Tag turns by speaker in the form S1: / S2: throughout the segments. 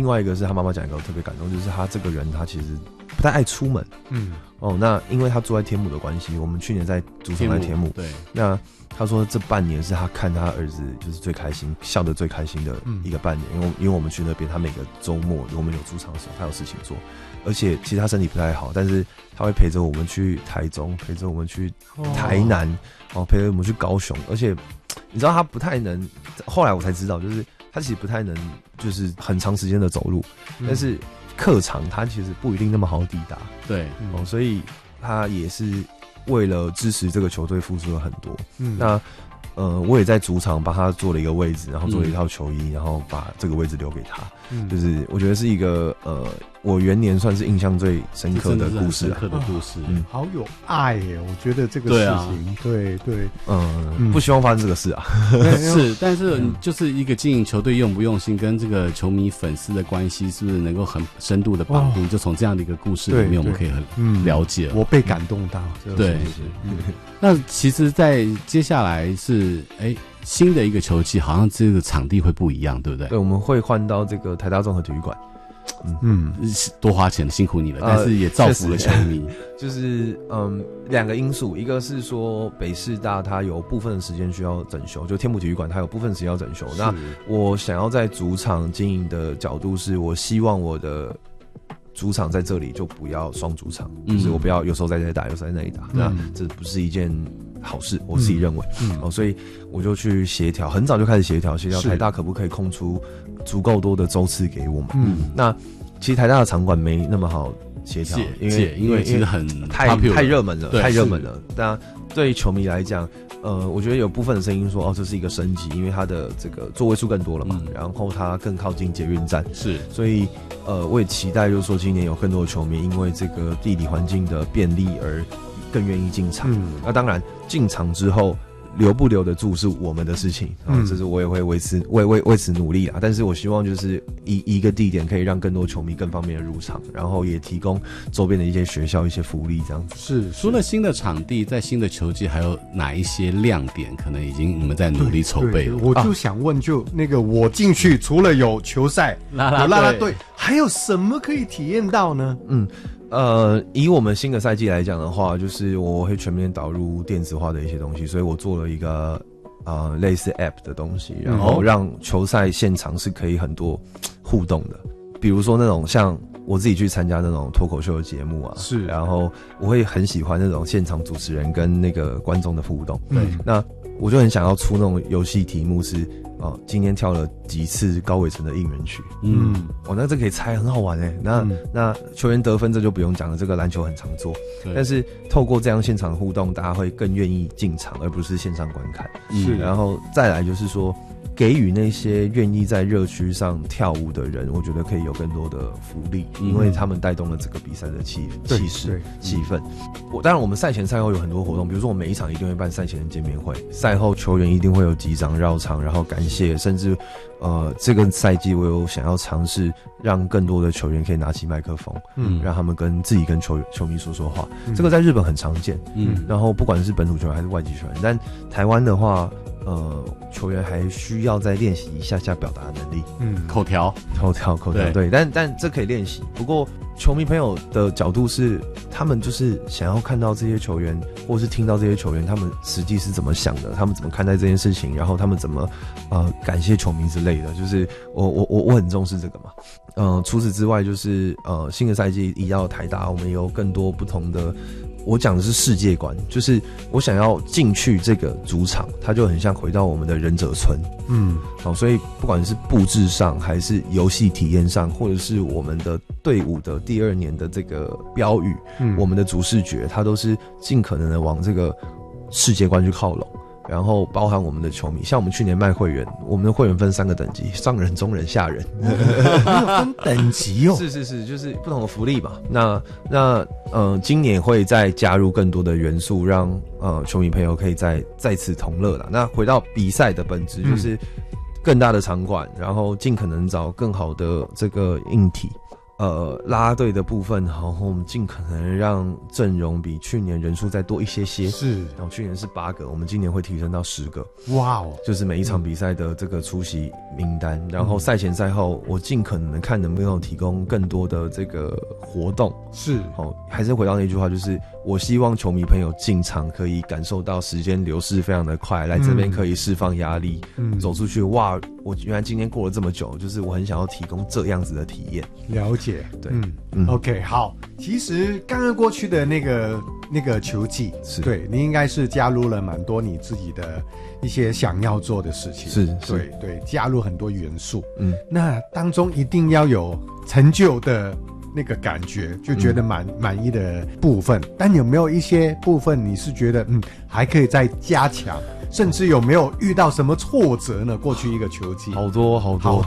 S1: 外一个是他妈妈讲一个我特别感动，就是他这个人他其实不太爱出门。那因为他住在天母的关系，我们去年在主场在天母，对，那他说这半年是他看他儿子就是最开心、笑得最开心的一个半年，因为我们去那边，他每个周末我们有主场的时候，他有事情做，而且其实他身体不太好，但是他会陪着我们去台中，陪着我们去台南，陪着我们去高雄，而且你知道他不太能，后来我才知道，就是他其实不太能，就是很长时间的走路，但是客场他其实不一定那么好抵达，
S2: 对，
S1: 所以他也是为了支持这个球队付出了很多。那我也在主场帮他做了一个位置，然后做了一套球衣，然后把这个位置留给他。就是我觉得是一个我元年算是印象最深刻的故事啊，
S3: 好有爱耶！我觉得这个事情，对，
S1: 不希望发生这个事啊。
S2: 是，但是就是一个经营球队用不用心，跟这个球迷粉丝的关系是不是能够很深度的绑定？就从这样的一个故事里面，我们可以很了解。
S3: 我被感动到，
S2: 对。那其实，在接下来是新的一个球季，好像这个场地会不一样，对不对？
S1: 对，我们会换到这个台大综合体育馆。
S2: 多花钱，辛苦你了，但是也造福了球迷。
S1: 就是两个因素，一个是说北市大它有部分的时间需要整修，就天母体育馆它有部分时间要整修。那我想要在主场经营的角度是，我希望我的主场在这里就不要双主场，就是我不要有时候在这里打，有时候在那里打，那这不是一件好事，我自己认为。所以我就去协调，很早就开始协调台大可不可以空出足够多的周次给我们。那其实台大的场馆没那么好协调，
S2: 因为其实太
S1: 热门了，太热门了。那对球迷来讲，我觉得有部分的声音说，这是一个升级，因为它的这个座位数更多了嘛，然后它更靠近捷运站，所以我也期待就是说今年有更多的球迷因为这个地理环境的便利而更愿意进场。那当然进场之后留不留得住是我们的事情，这是我也会为此努力啊。但是我希望就是一个地点可以让更多球迷更方便的入场，然后也提供周边的一些学校一些福利，这样子。
S2: 是，除了新的场地，在新的球季还有哪一些亮点？可能已经你们在努力筹备了。
S3: 我就想问，就那个我进去，除了有球赛、有啦啦队，还有什么可以体验到呢？
S1: 以我们新的赛季来讲的话，就是我会全面导入电子化的一些东西，所以我做了一个类似 App 的东西，然后让球赛现场是可以很多互动的，比如说那种像我自己去参加那种脱口秀的节目啊，然后我会很喜欢那种现场主持人跟那个观众的互动。那我就很想要出那种游戏题目是今天跳了几次高伟成的应援曲。那这可以猜，很好玩欸。那球员得分这就不用讲了，这个篮球很常做。但是透过这样现场互动，大家会更愿意进场，而不是线上观看。然后再来就是说，给予那些愿意在热区上跳舞的人，我觉得可以有更多的福利，因为他们带动了这个比赛的气势、气氛。当然，我们赛前赛后有很多活动，比如说我们每一场一定会办赛前的见面会，赛后球员一定会有击掌绕场，然后感谢，甚至这个赛季我有想要尝试让更多的球员可以拿起麦克风，让他们自己跟球迷说话。这个在日本很常见，然后不管是本土球员还是外籍球员，但台湾的话，球员还需要再练习一下表达能力，
S2: 口条，
S1: 对，但这可以练习。不过球迷朋友的角度是，他们就是想要看到这些球员，或是听到这些球员他们实际是怎么想的，他们怎么看待这件事情，然后他们怎么感谢球迷之类的。就是我很重视这个嘛。除此之外，就是新的赛季一到台大，我们有更多不同的。我讲的是世界观，就是我想要进去这个主场，它就很像回到我们的忍者村。所以不管是布置上，还是游戏体验上，或者是我们的队伍的第2年的这个标语，我们的主视觉，它都是尽可能的往这个世界观去靠拢。然后包含我们的球迷，像我们去年卖会员，我们的会员分3个等级：上人、中人、下人。
S3: 有分等级哦。
S1: 是，就是不同的福利嘛。那今年会再加入更多的元素，让球迷朋友可以再次同乐啦。那回到比赛的本质，就是更大的场馆，然后尽可能找更好的这个硬体。 啦啦队的部分，然后我们尽可能让阵容比去年人数再多一些些。
S3: 是，
S1: 然后去年是8个，我们今年会提升到10个。
S3: 哇哦！
S1: 就是每一场比赛的这个出席名单，然后赛前赛后，我尽可能看能不能提供更多的这个活动。
S3: 是，
S1: 还是回到那句话，就是我希望球迷朋友进场可以感受到时间流逝非常的快，来这边可以释放压力，走出去，哇，我原来今天过了这么久，就是我很想要提供这样子的体验。
S3: 了解，
S1: 对
S3: ，OK， 好。其实刚刚过去的那个球季，
S1: 是
S3: 对你应该是加入了蛮多你自己的一些想要做的事情，
S1: 是，
S3: 对，加入很多元素，那当中一定要有成就的那个感觉，就觉得满意的部分，但有没有一些部分你是觉得还可以再加强？甚至有没有遇到什么挫折呢？过去一个球季，
S1: 好多。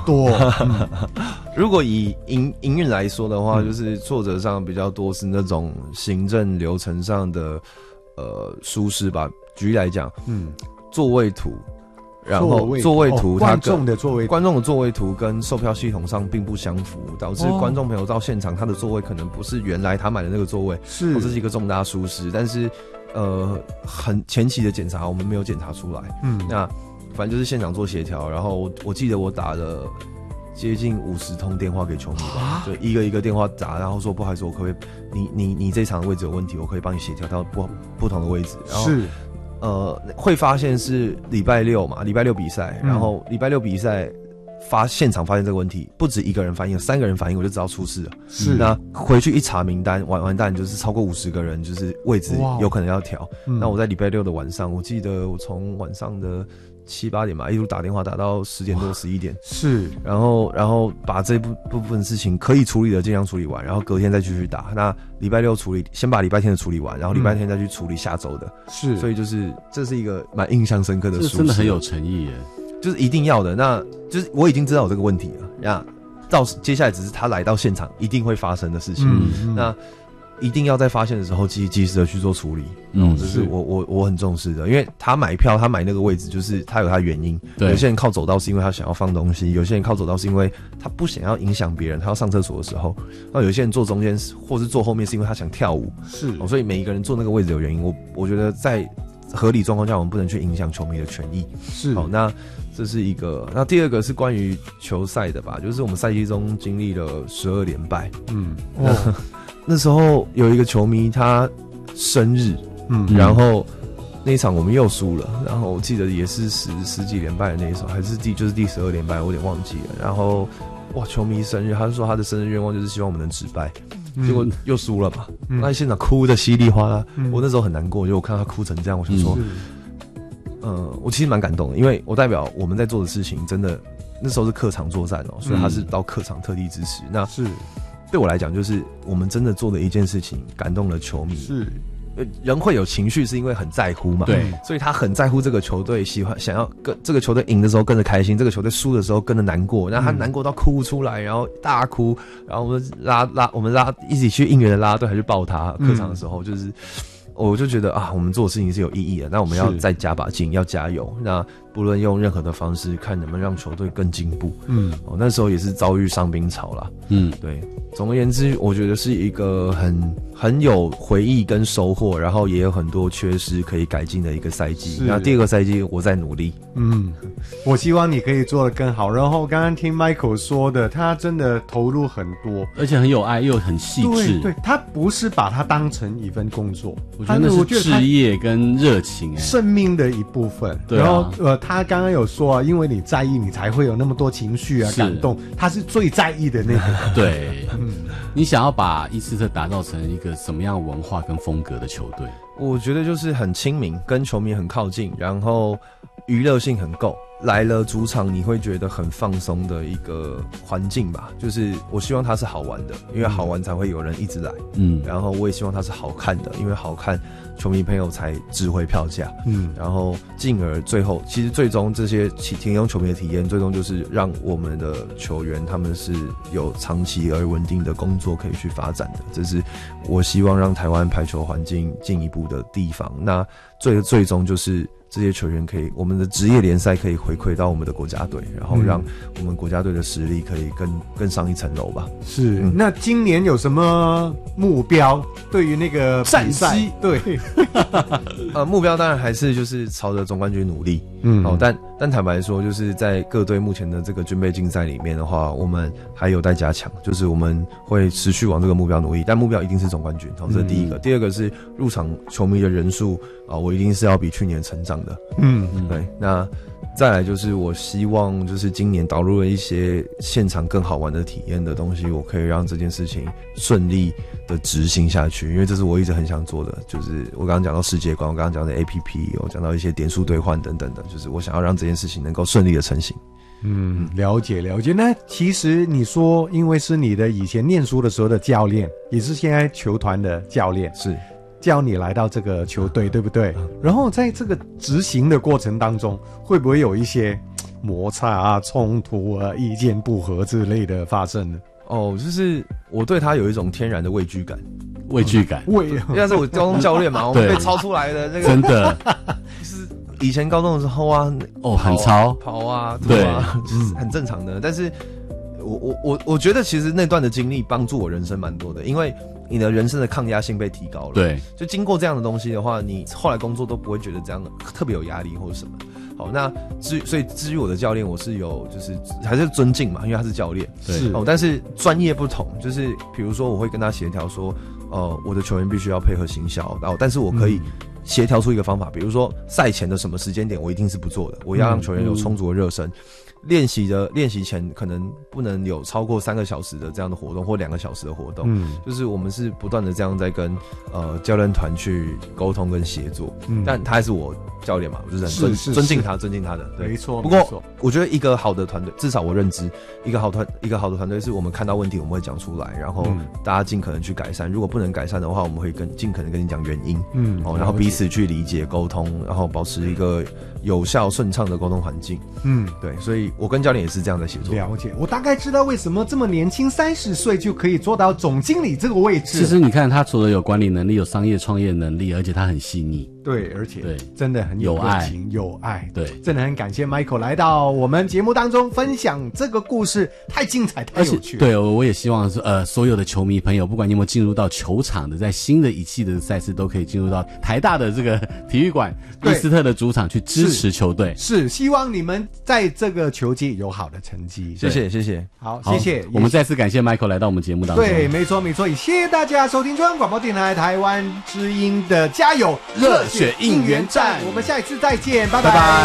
S1: 如果以营运来说的话，就是挫折上比较多是那种行政流程上的疏失吧。举例来讲，座位图，然后座位图它观众的座位图跟售票系统上并不相符，导致观众朋友到现场他的座位可能不是原来他买的那个座位，这是一个重大疏失。但是很前期的检查我们没有检查出来，那反正就是现场做协调，然后我记得我打了接近50通电话给球迷吧，就一个一个电话打，然后说不好意思，我可不可以你这场位置有问题，我可以帮你协调到不同的位置，然后会发现是礼拜六比赛，然后礼拜六比赛现场发现这个问题，不止一个人反映，3个人反映，我就知道出事了。是，那回去一查名单，完蛋，就是超过50个人，就是位置有可能要调。那我在礼拜六的晚上，我记得我从晚上的7、8点吧，一路打电话打到10点多11点，
S3: 是，
S1: 然后把这部分事情可以处理的尽量处理完，然后隔天再继续打。那礼拜六处理，先把礼拜天的处理完，然后礼拜天再去处理下周的。是，所以这是一个蛮印象深刻的，
S2: 真的很有诚意耶。
S1: 就是一定要的，那就是我已经知道有这个问题了，那到接下来只是他来到现场一定会发生的事情，那一定要在发现的时候及时的去做处理，这是我很重视的，因为他买票，他买那个位置，就是他有他原因，有些人靠走道是因为他想要放东西，有些人靠走道是因为他不想要影响别人，他要上厕所的时候，那有些人坐中间或是坐后面是因为他想跳舞，所以每一个人坐那个位置有原因，我觉得在合理状况下，我们不能去影响球迷的权益。那这是一个。那第二个是关于球赛的吧，就是我们赛季中经历了12连败。那时候有一个球迷他生日，然后那一场我们又输了，然后我记得也是十几连败的那一场，还是第12连败，我有点忘记了。然后球迷生日，他就说他的生日愿望就是希望我们能止败。结果又输了嘛，那现场哭的稀里哗啦，我那时候很难过，就我看他哭成这样，我想说，我其实蛮感动的，因为我代表我们在做的事情，真的那时候是客场作战所以他是到客场特地支持，那是对我来讲，就是我们真的做的一件事情，感动了球迷。是。人会有情绪，是因为很在乎嘛？对，所以他很在乎这个球队，想要跟这个球队赢的时候跟着开心，这个球队输的时候跟着难过，然后他难过到哭出来，然后大哭，然后我们一起去应援的啦啦队还去抱他，客场的时候就是。我就觉得我们做的事情是有意义的，那我们要再加把劲，要加油。那不论用任何的方式，看能不能让球队更进步。那时候也是遭遇伤兵潮啦。对。总而言之，我觉得是一个很有回忆跟收获，然后也有很多缺失可以改进的一个赛季。那第二个赛季我在努力。
S3: 我希望你可以做得更好。然后刚刚听 Michael 说的，他真的投入很多，
S2: 而且很有爱，又很细致。
S3: 对，他不是把它当成一份工作，
S2: 我觉得那是事业跟热情，
S3: 生命的一部分。然后他刚刚有说因为你在意，你才会有那么多情绪感动。他是最在意的那个。
S2: 对。你想要把伊斯特打造成一个什么样文化跟风格的球队？
S1: 我觉得就是很亲民，跟球迷很靠近，然后娱乐性很够。来了主场你会觉得很放松的一个环境吧，就是我希望它是好玩的，因为好玩才会有人一直来。然后我也希望它是好看的，因为好看球迷朋友才值回票价。然后进而最终这些提供球迷的体验，最终就是让我们的球员他们是有长期而稳定的工作可以去发展的，这是我希望让台湾排球环境进一步的地方。那最终就是这些球员我们的职业联赛可以回馈到我们的国家队，然后让我们国家队的实力可以更上一层楼吧。
S3: 是，那今年有什么目标？对于那个
S2: 战绩，
S3: 对，
S1: 目标当然还是就是朝着总冠军努力。但坦白说，就是在各队目前的这个军备竞赛里面的话，我们还有待加强，就是我们会持续往这个目标努力，但目标一定是总冠军。这是第一个。第二个是入场球迷的人数我一定是要比去年成长的。对。那再来就是我希望就是今年导入了一些现场更好玩的体验的东西，我可以让这件事情顺利的执行下去，因为这是我一直很想做的。就是我刚刚讲到世界观，我刚刚讲的 APP， 我讲到一些点数兑换等等的，就是我想要让这件事情能够顺利的成型。
S3: 了解。那其实你说，因为是你的以前念书的时候的教练，也是现在球团的教练，
S1: 是
S3: 教你来到这个球队，对不对？然后在这个执行的过程当中，会不会有一些摩擦冲突意见不合之类的发生呢？
S1: 就是我对他有一种天然的畏惧感，
S2: 因
S1: 为是我高中教练嘛，我们被超出来的那个，
S2: 真的
S1: 就是以前高中的时候
S2: 很超
S1: 跑啊，对就是很正常的。但是我觉得其实那段的经历帮助我人生蛮多的，因为你的人生的抗压性被提高了。
S2: 对，
S1: 就经过这样的东西的话，你后来工作都不会觉得这样特别有压力或者什么。好，那所以至于我的教练，我是有就是还是尊敬嘛，因为他是教练。
S2: 是
S1: 但是专业不同，就是比如说我会跟他协调说，我的球员必须要配合行销，然后但是我可以协调出一个方法，比如说赛前的什么时间点我一定是不做的，我要让球员有充足的热身。练习前可能不能有超过3个小时的这样的活动，或2个小时的活动。就是我们是不断的这样在跟教练团去沟通跟协作。但他还是我教练嘛，我就是很尊敬他的。对，
S3: 没错。
S1: 不过我觉得一个好的团队，至少我认知，一个好的团队是我们看到问题我们会讲出来，然后大家尽可能去改善。如果不能改善的话，我们会尽可能跟你讲原因。然后彼此去理解沟通，然后保持一个有效顺畅的沟通环境。对，所以我跟教练也是这样的协作。
S3: 了解，我大概知道为什么这么年轻30岁就可以做到总经理这个位置。
S2: 其实你看，他除了有管理能力，有商业创业能力，而且他很细腻。
S3: 对，而且真的很有爱，
S2: 对，
S3: 真的很感谢 Michael 来到我们节目当中分享这个故事，太精彩，太有趣了。
S2: 对，我也希望所有的球迷朋友，不管你有没有进入到球场的，在新的一季的赛事都可以进入到台大的这个体育馆伊斯特的主场去支持球队。
S3: 是，希望你们在这个球季有好的成绩。
S1: 谢谢。
S3: 好，谢谢。
S2: 我们再次感谢 Michael 来到我们节目当中。
S3: 对，没错。也谢谢大家收听中央广播电台台湾之音的加油
S2: 热血应援站，
S3: 我们下一次再见，拜拜。